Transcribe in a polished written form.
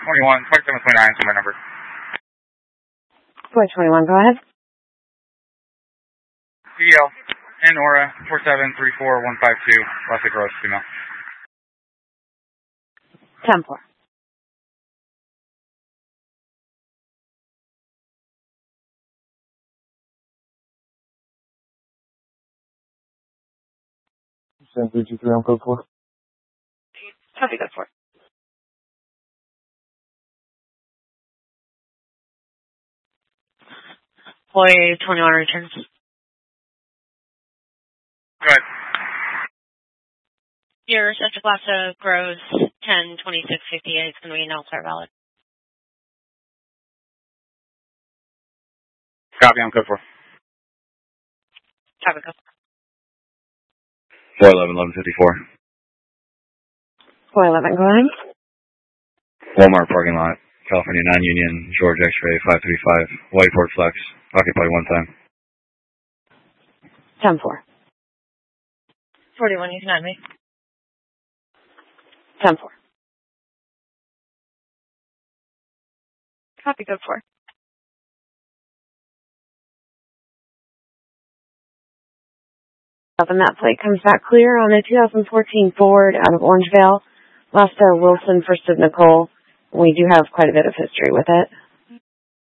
21, 2729 is my number. Flight 21, go ahead. DL, Nora, 4734152, Leslie Gross, female. 10-4. Send 323 on code 4. Copy, code 4. Flight 21 returns. Go ahead. Your Santa Clausa grows 10-26-58. It's going to be an LSR valid. Copy on code 4. Copy, code 411, 1154. 411, go ahead. Walmart parking lot, California 9 Union, George X-ray 535, Whiteport Flex, occupied one time. 10-4. 41, you can add me. 10-4. Copy, code 4. And that flight comes back clear on a 2014 Ford out of Orangevale. Last Wilson, first of Nicole. We do have quite a bit of history with it.